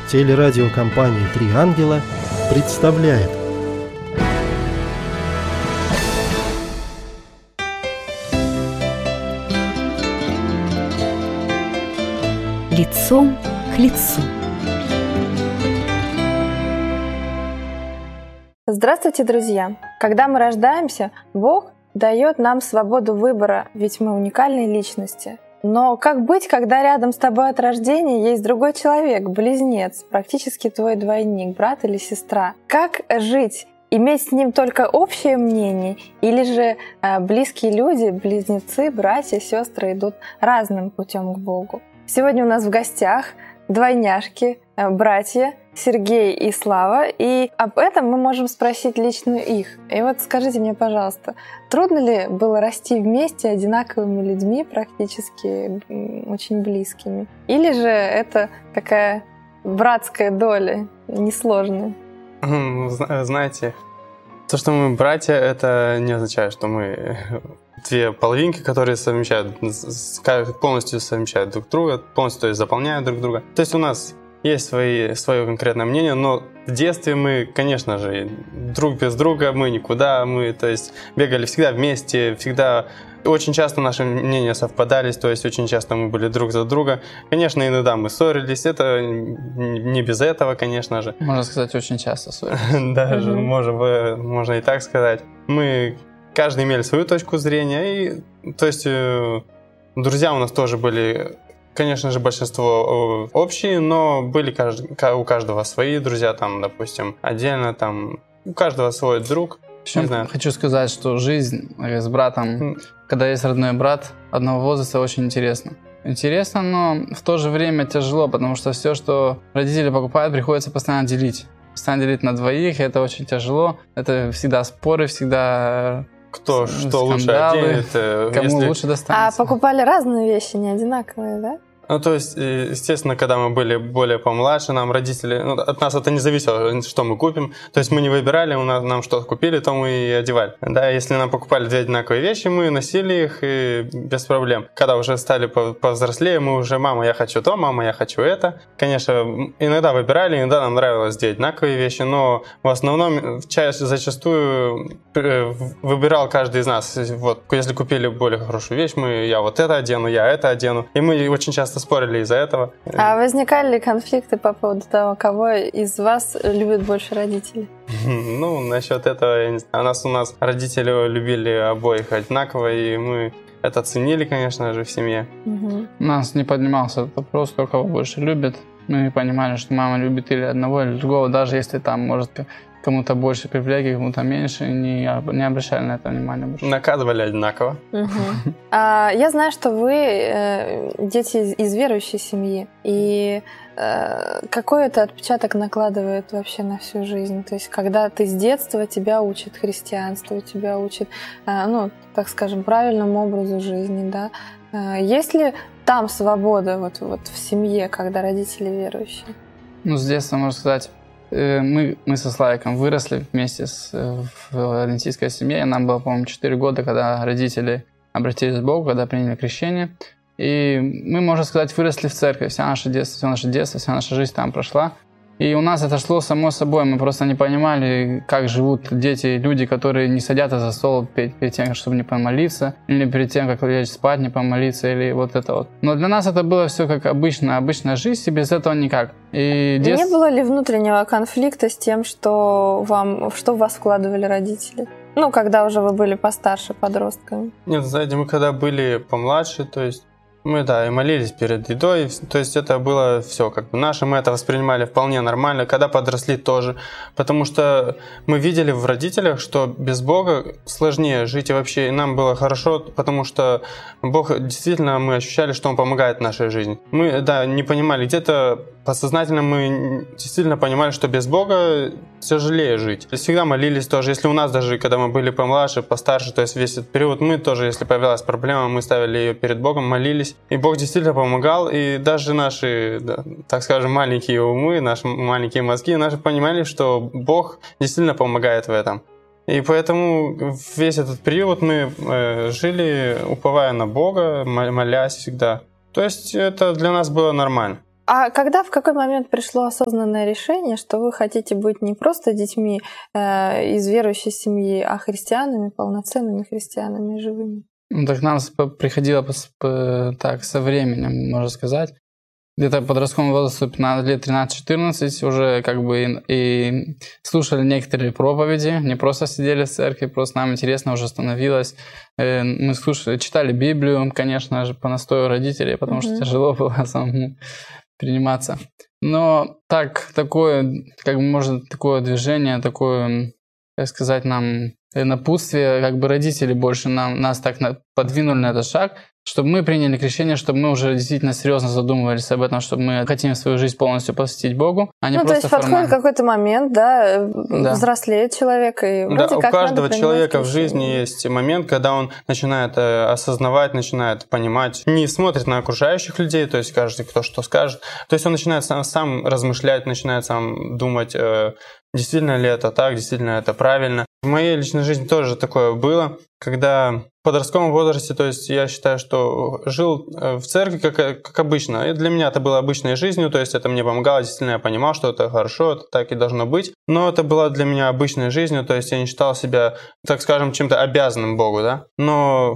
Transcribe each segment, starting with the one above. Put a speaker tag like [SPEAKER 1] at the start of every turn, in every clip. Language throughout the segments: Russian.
[SPEAKER 1] Телерадиокомпания «Три ангела» представляет
[SPEAKER 2] «Лицом к лицу».
[SPEAKER 3] Здравствуйте, друзья! Когда мы рождаемся, Бог дает нам свободу выбора, ведь мы уникальные личности. Но как быть, когда рядом с тобой от рождения есть другой человек, близнец, практически твой двойник, брат или сестра? Как жить? Иметь с ним только общее мнение? Или же близкие люди, близнецы, братья, сестры идут разным путем к Богу? Сегодня у нас в гостях двойняшки, братья Сергей и Слава, и об этом мы можем спросить лично их. И вот скажите мне, пожалуйста, трудно ли было расти вместе одинаковыми людьми, практически очень близкими? Или же это такая братская доля, несложная?
[SPEAKER 4] Знаете, то, что мы братья, это не означает, что мы две половинки, которые полностью совмещают друг друга, полностью, то есть, заполняют друг друга. То есть у нас есть свое конкретное мнение, но в детстве мы, конечно же, друг без друга, мы никуда, мы, то есть, бегали всегда вместе, всегда, очень часто наши мнения совпадались, то есть, очень часто мы были друг за друга. Конечно, иногда мы ссорились, это не без этого, конечно же.
[SPEAKER 5] Можно сказать, очень часто ссорились.
[SPEAKER 4] Даже, можно и так сказать. Мы каждый имели свою точку зрения, и, то есть, друзья у нас тоже были. Конечно же, большинство общие, но были у каждого свои друзья, там, допустим, отдельно, там, у каждого свой друг.
[SPEAKER 5] Хочу сказать, что жизнь с братом, когда есть родной брат одного возраста, очень интересно. Интересно, но в то же время тяжело, потому что все, что родители покупают, приходится постоянно делить. Постоянно делить на двоих, и это очень тяжело. Это всегда споры, всегда...
[SPEAKER 4] Кто что лучше оденет,
[SPEAKER 5] кому лучше достанется.
[SPEAKER 3] А покупали разные вещи, не одинаковые, да?
[SPEAKER 4] Ну, то есть, естественно, когда мы были более помладше, нам родители... от нас это не зависело, что мы купим. То есть мы не выбирали, нам что-то купили, то мы и одевали. Да, если нам покупали две одинаковые вещи, мы носили их и без проблем. Когда уже стали повзрослее, мы уже: мама, я хочу то, мама, я хочу это. Конечно, иногда выбирали, иногда нам нравилось две одинаковые вещи, но в основном зачастую выбирал каждый из нас. Вот, если купили более хорошую вещь, я вот это одену, я это одену. И мы очень часто спорили из-за этого.
[SPEAKER 3] А возникали ли конфликты по поводу того, кого из вас любят больше родители?
[SPEAKER 4] Ну, насчет этого, я не знаю. У нас родители любили обоих одинаково, и мы это ценили, конечно же, в семье.
[SPEAKER 5] У нас не поднимался этот вопрос, кто кого больше любит. Мы понимали, что мама любит или одного, или другого, даже если там, может, кому-то больше привилегий, кому-то меньше, не обращали на это внимания больше.
[SPEAKER 4] Наказывали одинаково.
[SPEAKER 3] Я знаю, что вы дети из верующей семьи, и какой это отпечаток накладывает вообще на всю жизнь? То есть, когда ты с детства, тебя учат христианству, тебя учат, так скажем, правильному образу жизни, да? Есть ли там свобода вот в семье, когда родители верующие?
[SPEAKER 5] С детства, можно сказать, мы со Славиком выросли вместе в адвентистской семье. Нам было, по-моему, 4 года, когда родители обратились к Богу, когда приняли крещение. И мы, можно сказать, выросли в церкви. Вся наша детство, вся наша жизнь там прошла. И у нас это шло само собой. Мы просто не понимали, как живут люди, которые не садятся за стол перед тем, чтобы не помолиться, или перед тем, как лечь спать, не помолиться, или вот это вот. Но для нас это было все как обычная жизнь, и без этого никак.
[SPEAKER 3] Не было ли внутреннего конфликта с тем, что в вас вкладывали родители? Когда уже вы были постарше, подростками.
[SPEAKER 4] Нет, знаете, мы когда были помладше, то есть мы, и молились перед едой, то есть это было все как бы наше, мы это воспринимали вполне нормально, когда подросли тоже, потому что мы видели в родителях, что без Бога сложнее жить, и вообще и нам было хорошо, потому что Бог, действительно, мы ощущали, что Он помогает нашей жизни. Мы, не понимали, где-то подсознательно мы действительно понимали, что без Бога тяжелее жить. Всегда молились тоже, если у нас даже, когда мы были помладше, постарше, то есть весь этот период, мы тоже, если появилась проблема, мы ставили ее перед Богом, молились, и Бог действительно помогал, и даже наши, так скажем, маленькие умы, наши маленькие мозги, наши понимали, что Бог действительно помогает в этом. И поэтому весь этот период мы жили, уповая на Бога, молясь всегда. То есть это для нас было нормально.
[SPEAKER 3] А когда, в какой момент пришло осознанное решение, что вы хотите быть не просто детьми из верующей семьи, а христианами, полноценными христианами, живыми?
[SPEAKER 5] Ну, так нам приходило так со временем, можно сказать. Где-то в подростковом возрасте, 15 лет, 13-14, уже как бы и слушали некоторые проповеди, не просто сидели в церкви, просто нам интересно уже становилось. Мы слушали, читали Библию, конечно же, по настою родителей, потому что тяжело было самому приниматься. Но такое, как бы, может, такое движение, такое, как сказать, нам напутствие, как бы родители больше нас так подвинули на этот шаг, чтобы мы приняли крещение, чтобы мы уже действительно серьезно задумывались об этом, чтобы мы хотим свою жизнь полностью посвятить Богу, а не просто
[SPEAKER 3] то есть
[SPEAKER 5] формально.
[SPEAKER 3] подходит какой-то момент, да, взрослеет человек, и вроде
[SPEAKER 4] у
[SPEAKER 3] как
[SPEAKER 4] каждого человека в
[SPEAKER 3] крещение.
[SPEAKER 4] жизни есть момент, когда он начинает осознавать, начинает понимать, не смотрит на окружающих людей, то есть каждый, кто что скажет, то есть он начинает сам размышлять, начинает сам думать, действительно ли это так, действительно это правильно. В моей личной жизни тоже такое было, когда в подростковом возрасте, то есть я считаю, что жил в церкви как обычно. И для меня это было обычной жизнью, то есть это мне помогало, действительно я понимал, что это хорошо, это так и должно быть. Но это было для меня обычной жизнью, то есть я не считал себя, так скажем, чем-то обязанным Богу, да. Но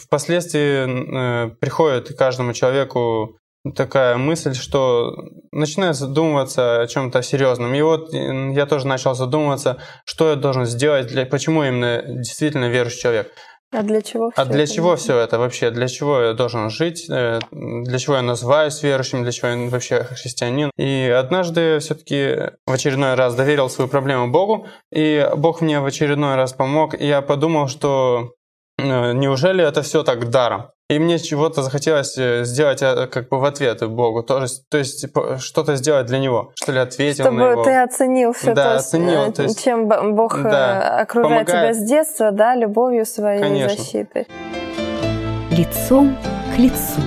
[SPEAKER 4] впоследствии приходит каждому человеку такая мысль, что начинает задумываться о чем-то серьезном. И вот я тоже начал задумываться, что я должен сделать, почему именно действительно верующий человек.
[SPEAKER 3] А для чего все
[SPEAKER 4] для чего все это вообще? Для чего я должен жить? Для чего я называюсь верующим? Для чего я вообще христианин? И однажды все-таки в очередной раз доверил свою проблему Богу, и Бог мне в очередной раз помог, и я подумал, что неужели это все так даром? И мне чего-то захотелось сделать как бы в ответ Богу, то есть что-то сделать для Него, что ли, ответил
[SPEAKER 3] чтобы
[SPEAKER 4] на Его.
[SPEAKER 3] Чтобы ты оценил все то, чем Бог окружает тебя с детства, да, любовью своей,
[SPEAKER 4] конечно,
[SPEAKER 3] защитой.
[SPEAKER 2] Лицом к лицу.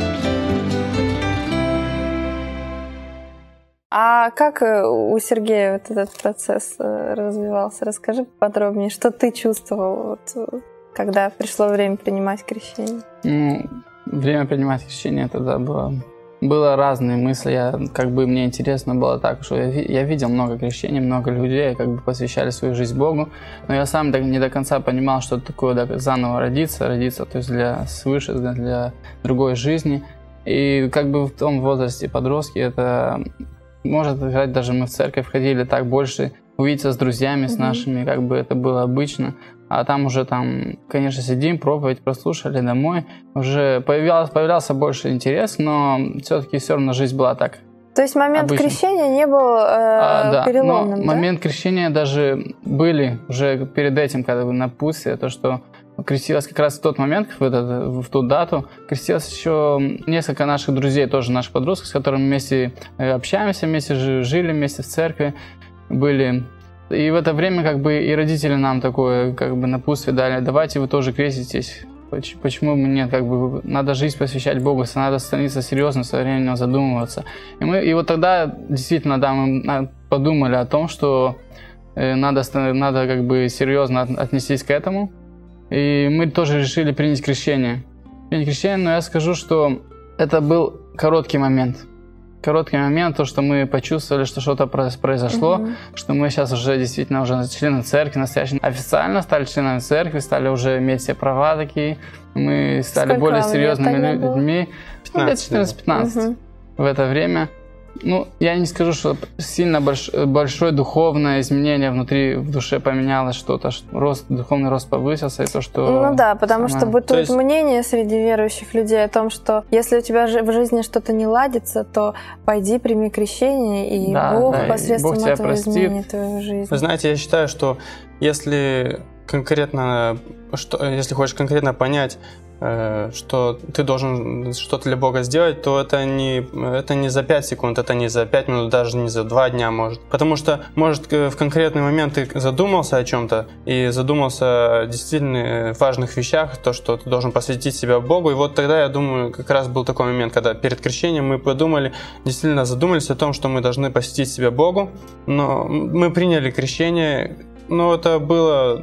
[SPEAKER 3] А как у Сергея вот этот процесс развивался? Расскажи подробнее, что ты чувствовал, когда пришло время принимать крещение?
[SPEAKER 5] Время принимать крещение тогда было разные мысли. Мне интересно было так, что я видел много крещений, много людей, как бы посвящали свою жизнь Богу, но я сам не до конца понимал, что это такое заново родиться, то есть для свыше, для другой жизни. И как бы в том возрасте подростки это может играть, даже мы в церковь ходили так больше, увидеться с друзьями, с нашими, как бы это было обычно. А там уже, конечно, сидим, проповедь прослушали, домой. Уже появлялся больше интерес, но все-таки все равно жизнь была так.
[SPEAKER 3] То есть момент
[SPEAKER 5] обычно.
[SPEAKER 3] Крещения не был переломным,
[SPEAKER 5] но момент крещения даже были уже перед этим, когда вы напутствие, то, что крестилось как раз в тот момент, в ту дату, крестилось еще несколько наших друзей, тоже наших подростков, с которыми вместе общаемся, вместе жили, вместе в церкви были. И в это время как бы и родители нам такое как бы напутствие дали: давайте вы тоже креститесь. Почему бы нет? Как бы надо жизнь посвящать Богу, надо становиться серьезным, со временем задумываться. И вот тогда действительно, да, мы подумали о том, что надо как бы серьезно отнестись к этому. И мы тоже решили принять крещение. Но я скажу, что это был короткий момент, то, что мы почувствовали, что что-то произошло, что мы сейчас уже действительно уже члены церкви, настоящие, официально стали членами церкви, стали уже иметь все права такие, мы стали более серьезными людьми. 14-15 в это время. Я не скажу, что сильно большое духовное изменение внутри, в душе поменялось что-то, духовный рост повысился, и то, что...
[SPEAKER 3] потому что бытует мнение среди верующих людей о том, что если у тебя в жизни что-то не ладится, то пойди, прими крещение, и Бог посредством этого изменит твою жизнь.
[SPEAKER 4] Вы знаете, я считаю, что если хочешь конкретно понять, что ты должен что-то для Бога сделать, то это не за 5 секунд, это не за 5 минут, даже не за 2 дня может. Потому что, может, в конкретный момент ты задумался о чем-то и задумался о действительно важных вещах, то, что ты должен посвятить себя Богу. И вот тогда, я думаю, как раз был такой момент, когда перед крещением мы действительно задумались о том, что мы должны посвятить себя Богу. Но мы приняли крещение, Ну, это было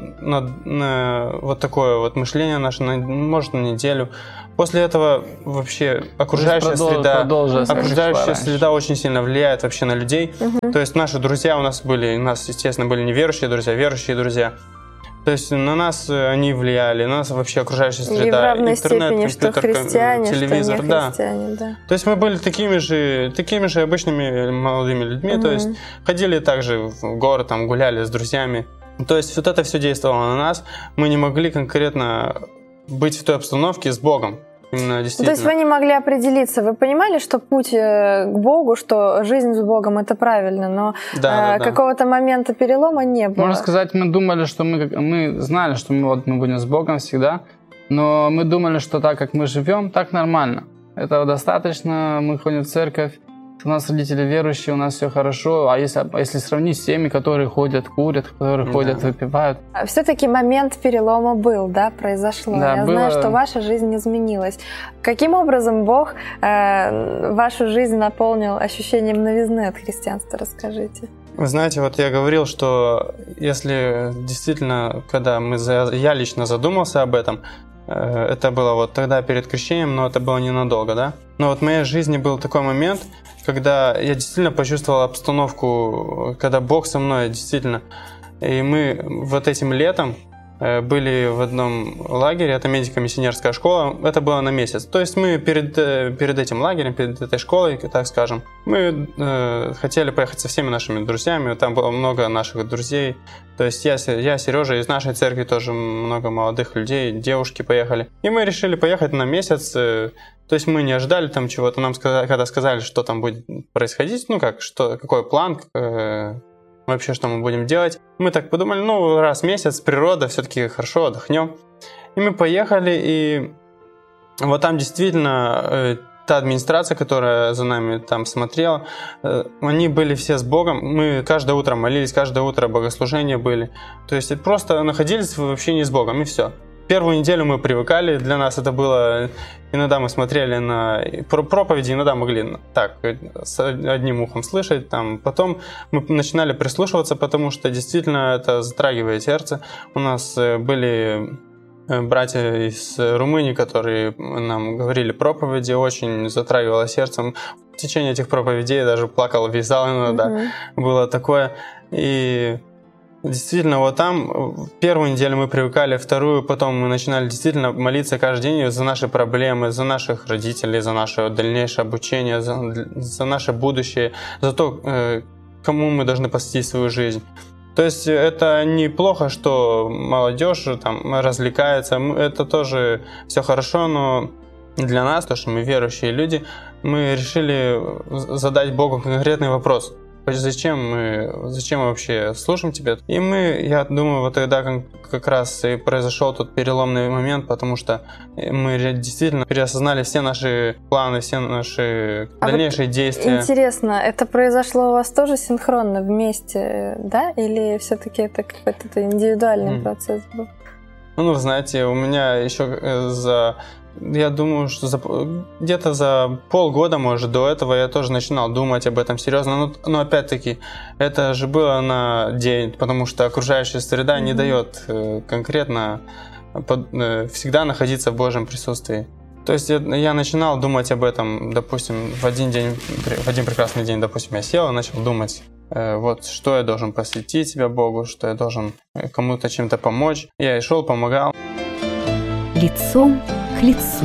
[SPEAKER 4] вот такое вот мышление наше, может, на неделю. После этого вообще окружающая среда очень сильно влияет вообще на людей. То есть наши друзья у нас, естественно, были неверующие друзья, верующие друзья. То есть на нас они влияли, на нас вообще окружающая среда,
[SPEAKER 3] и в равной
[SPEAKER 4] интернет,
[SPEAKER 3] степени,
[SPEAKER 4] компьютер,
[SPEAKER 3] что христиане,
[SPEAKER 4] телевизор,
[SPEAKER 3] что не христиане, да.
[SPEAKER 4] То есть мы были такими же обычными молодыми людьми, то есть ходили также в город, там гуляли с друзьями. То есть вот это все действовало на нас. Мы не могли конкретно быть в той обстановке с Богом. Именно,
[SPEAKER 3] то есть вы не могли определиться, вы понимали, что путь к Богу, что жизнь с Богом — это правильно, но какого-то момента перелома не было.
[SPEAKER 5] Можно сказать, мы думали, что мы знали, что мы будем с Богом всегда, но мы думали, что так, как мы живем, так нормально. Этого достаточно, мы ходим в церковь, у нас родители верующие, у нас все хорошо, а если сравнить с теми, которые ходят, курят, которые ходят, выпивают.
[SPEAKER 3] Все-таки момент перелома был, да, произошло.
[SPEAKER 5] Да,
[SPEAKER 3] я знаю, что ваша жизнь изменилась. Каким образом Бог вашу жизнь наполнил ощущением новизны от христианства? Расскажите.
[SPEAKER 4] Вы знаете, вот я говорил, что если действительно, когда я лично задумался об этом, это было вот тогда перед крещением, но это было ненадолго, да? Но вот в моей жизни был такой момент, когда я действительно почувствовал обстановку, когда Бог со мной действительно. И мы вот этим летом были в одном лагере, это медико-миссионерская школа, это было на месяц. То есть мы перед этим лагерем, перед этой школой, так скажем, мы хотели поехать со всеми нашими друзьями, там было много наших друзей. То есть я, Сережа, из нашей церкви тоже много молодых людей, девушки поехали. И мы решили поехать на месяц. То есть мы не ожидали там чего-то. Нам когда сказали, что там будет происходить, какой план, вообще, что мы будем делать. Мы так подумали, раз в месяц, природа, все-таки хорошо, отдохнем. И мы поехали, и вот там действительно та администрация, которая за нами там смотрела, они были все с Богом. Мы каждое утро молились, каждое утро богослужения были. То есть просто находились в общении с Богом, и все. Первую неделю мы привыкали, для нас это было... Иногда мы смотрели на проповеди, иногда могли так, с одним ухом слышать. Потом мы начинали прислушиваться, потому что действительно это затрагивает сердце. У нас были братья из Румынии, которые нам говорили проповеди, очень затрагивало сердце. В течение этих проповедей я даже плакал, вязал иногда. Было такое. И... Действительно, вот там первую неделю мы привыкали, вторую потом мы начинали действительно молиться каждый день за наши проблемы, за наших родителей, за наше дальнейшее обучение, за наше будущее, за то, кому мы должны посвятить свою жизнь. То есть это неплохо, что молодежь там развлекается, это тоже все хорошо, но для нас, то, что мы верующие люди, мы решили задать Богу конкретный вопрос. Зачем мы вообще слушаем тебя? И я думаю, вот тогда как раз и произошел тот переломный момент, потому что мы действительно переосознали все наши планы, все наши дальнейшие действия.
[SPEAKER 3] Интересно, это произошло у вас тоже синхронно вместе, да? Или все-таки это какой-то индивидуальный процесс был?
[SPEAKER 4] Вы знаете, у меня еще я думаю, что где-то за полгода, может, до этого я тоже начинал думать об этом серьезно. Но опять-таки, это же было на день, потому что окружающая среда не дает конкретно всегда находиться в Божьем присутствии. То есть я начинал думать об этом, допустим, в один прекрасный день, допустим, я сел и начал думать, вот что я должен посвятить себя Богу, что я должен кому-то чем-то помочь. Я и шел, помогал.
[SPEAKER 2] Лицом к лицу.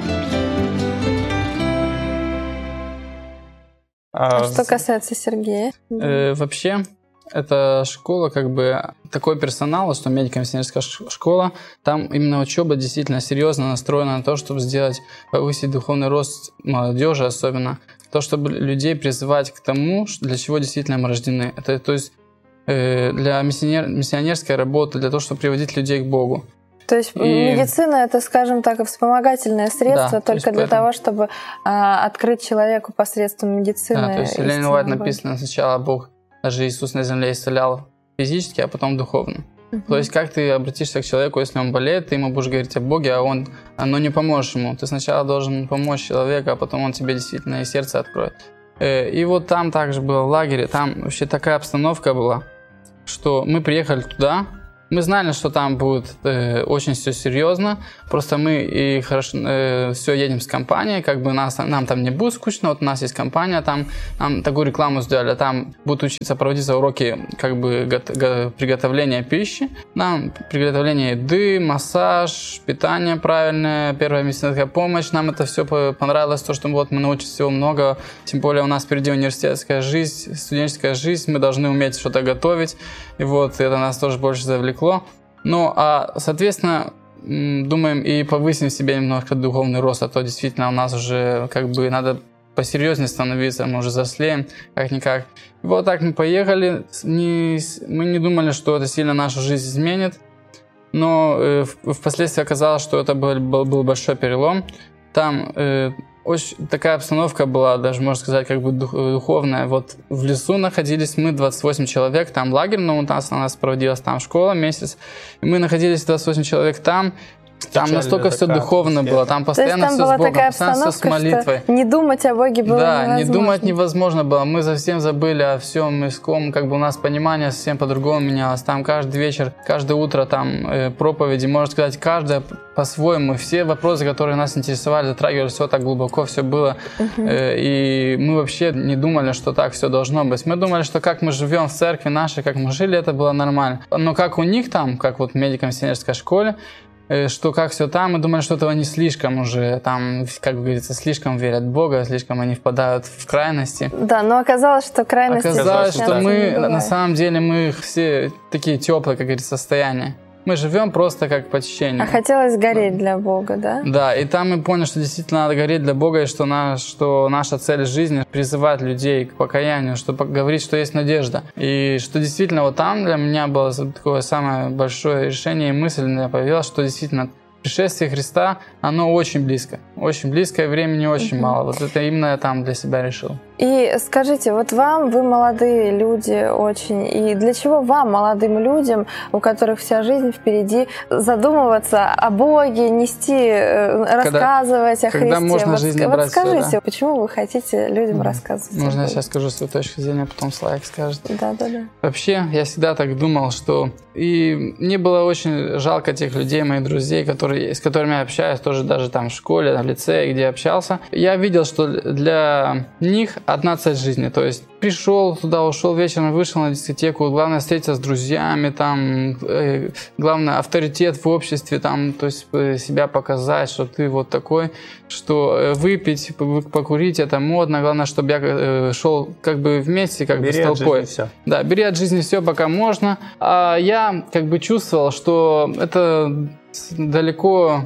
[SPEAKER 3] Что касается Сергея?
[SPEAKER 5] Вообще, эта школа, такой персонал, что медико-миссионерская школа, там именно учеба действительно серьезно настроена на то, чтобы повысить духовный рост молодежи особенно, то, чтобы людей призывать к тому, для чего действительно мы рождены. Это, то есть, для миссионерской работы, для того, чтобы приводить людей к Богу.
[SPEAKER 3] То есть медицина — это, скажем так, вспомогательное средство, только для того, чтобы открыть человеку посредством медицины.
[SPEAKER 5] Да, то есть в Ленин Уайт написано: сначала Бог, даже Иисус на земле, исцелял физически, а потом духовно. То есть как ты обратишься к человеку, если он болеет, ты ему будешь говорить о Боге, но не поможешь ему. Ты сначала должен помочь человеку, а потом он тебе действительно и сердце откроет. И вот там также было в лагере, там вообще такая обстановка была. что мы приехали туда, мы знали, что там будет очень все серьезно, просто мы и хорошо все едем с компанией, как бы нам там не будет скучно, вот у нас есть компания, там нам такую рекламу сделали, там будут учиться проводиться уроки как бы приготовления пищи, нам приготовление еды, массаж, питание правильное, первая медицинская помощь, нам это все понравилось, то, что вот мы научились всего много, тем более у нас впереди университетская жизнь, студенческая жизнь, мы должны уметь что-то готовить, и вот это нас тоже больше завлекло. Ну, соответственно, думаем и повысим в себе немножко духовный рост, а то действительно у нас уже как бы надо посерьезнее становиться, мы уже взрослеем, как-никак. И вот так мы поехали, мы не думали, что это сильно нашу жизнь изменит, но впоследствии оказалось, что это был большой перелом. Там очень такая обстановка была, даже можно сказать, как бы духовная. Вот в лесу находились мы, 28 человек, там лагерь, но у нас проводилась там школа месяц. И мы находились 28 человек там. Там настолько все духовно было, там постоянно все с Богом, постоянно все с молитвой.
[SPEAKER 3] Не думать о Боге было невозможно.
[SPEAKER 5] Да, не думать невозможно было. Мы совсем забыли о всем мирском, как бы у нас понимание совсем по-другому менялось. Там каждый вечер, каждое утро там проповеди, можно сказать, каждая по-своему. Все вопросы, которые нас интересовали, затрагивали, все так глубоко, все было. И мы вообще не думали, что так все должно быть. Мы думали, что как мы живем в церкви нашей, как мы жили, это было нормально. Но как у них там, как вот медикам в сеньорской школе, что как все там, мы думали, что этого не слишком уже, там, как говорится, слишком верят в Бога, слишком они впадают в крайности.
[SPEAKER 3] Да, но оказалось, что крайности...
[SPEAKER 5] Оказалось, что мы, на самом деле, мы все такие теплые, как говорится, состояния. Мы живем просто как по течению.
[SPEAKER 3] А хотелось гореть для Бога, да?
[SPEAKER 5] Да, и там мы поняли, что действительно надо гореть для Бога, и что наша цель жизни — призывать людей к покаянию, чтобы говорить, что есть надежда. И что действительно вот там для меня было такое самое большое решение и мысль у меня появилась, что действительно пришествие Христа, оно очень близко, и времени очень мало. Вот это именно я там для себя решил.
[SPEAKER 3] И скажите, вот вы молодые люди очень, и для чего вам, молодым людям, у которых вся жизнь впереди, задумываться о Боге, рассказывать о Христе?
[SPEAKER 5] Когда можно жизнь набрать
[SPEAKER 3] скажите,
[SPEAKER 5] все, да?
[SPEAKER 3] Почему вы хотите людям рассказывать?
[SPEAKER 5] Можно я сейчас скажу свою точку зрения, потом Славик скажет.
[SPEAKER 3] Да.
[SPEAKER 5] Вообще, я всегда так думал, что... И мне было очень жалко тех людей, моих друзей, с которыми я общаюсь, тоже даже там в школе, в лицее, где я общался. Я видел, что для них одна цель жизни. То есть пришел туда, ушел вечером, вышел на дискотеку. Главное встретиться с друзьями, там, главное авторитет в обществе, там, то есть себя показать, что ты вот такой, что выпить, покурить, это модно. Главное, чтобы я шел как бы вместе, как бы с толпой.
[SPEAKER 4] От жизни все.
[SPEAKER 5] Да, бери от жизни все, пока можно. А я как бы чувствовал, что это далеко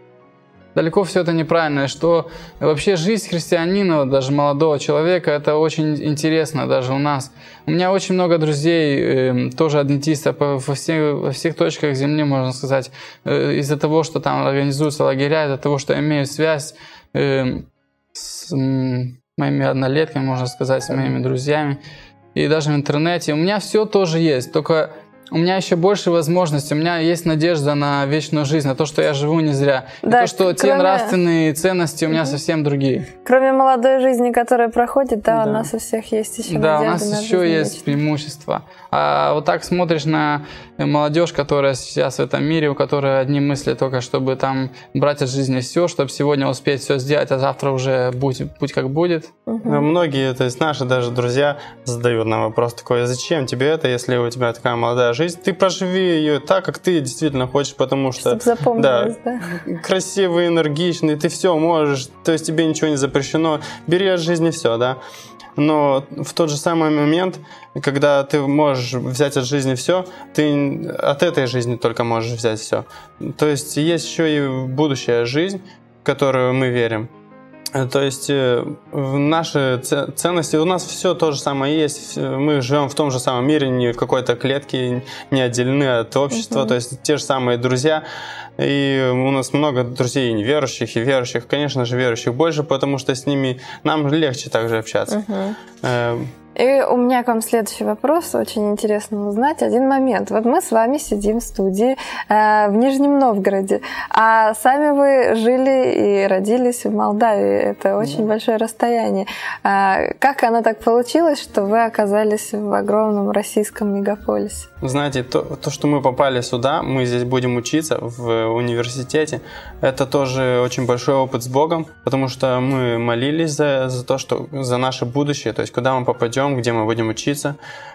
[SPEAKER 5] все это неправильно, что вообще жизнь христианина, даже молодого человека, это очень интересно даже у нас. У меня очень много друзей, тоже адвентистов, во всех точках земли, можно сказать, из-за того, что там организуются лагеря, из-за того, что я имею связь с моими однолетками, можно сказать, с моими друзьями, и даже в интернете. У меня все тоже есть, только... У меня еще больше возможностей, у меня есть надежда на вечную жизнь, на то, что я живу не зря.
[SPEAKER 3] Да,
[SPEAKER 5] и то, что те нравственные ценности у меня совсем другие.
[SPEAKER 3] Кроме молодой жизни, которая проходит, да, у нас у всех есть еще надежда.
[SPEAKER 5] Да, у нас еще есть преимущества. А вот так смотришь на молодежь, которая сейчас в этом мире, у которой одни мысли только, чтобы там брать от жизни все, чтобы сегодня успеть все сделать, а завтра уже будь как будет.
[SPEAKER 4] Многие, то есть наши даже друзья задают нам вопрос такой: зачем тебе это, если у тебя такая молодая жизнь? Ты проживи ее так, как ты действительно хочешь, потому что да, красивый, энергичный, ты все можешь, то есть тебе ничего не запрещено, бери от жизни все, да. Но в тот же самый момент, когда ты можешь взять от жизни все, ты от этой жизни только можешь взять все. То есть есть еще и будущая жизнь, в которую мы верим. То есть наши ценности, у нас все то же самое есть, мы живем в том же самом мире, не в какой-то клетке, не отделены от общества, то есть те же самые друзья. И у нас много друзей и неверующих, и верующих, конечно же, верующих больше, потому что с ними нам легче также общаться.
[SPEAKER 3] И у меня к вам следующий вопрос. Очень интересно узнать один момент. Вот мы с вами сидим в студии в Нижнем Новгороде, а сами вы жили и родились в Молдавии. Это очень большое расстояние. Как оно так получилось, что вы оказались в огромном российском мегаполисе?
[SPEAKER 4] Знаете, то, что мы попали сюда, мы здесь будем учиться в университете, это тоже очень большой опыт с Богом, потому что мы молились за то, что за наше будущее, то есть куда мы попадем, где мы будем учиться.